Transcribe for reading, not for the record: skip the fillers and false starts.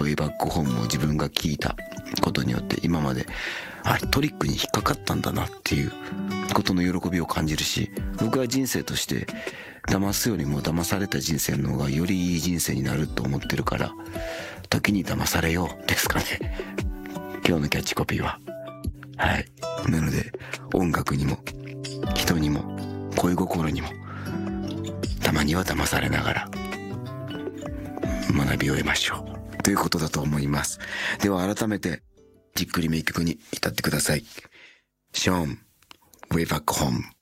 Way Back Home を自分が聞いたことによって、今までトリックに引っかかったんだなっていうことの喜びを感じるし、僕は人生として騙すよりも騙された人生の方がよりいい人生になると思ってるから、時に騙されようですかね。今日のキャッチコピーは。はい。なので、音楽にも人にも恋心にもたまには騙されながら学びを得ましょうということだと思います。では改めてじっくり名曲に至ってください。ショーン、Way Back Home。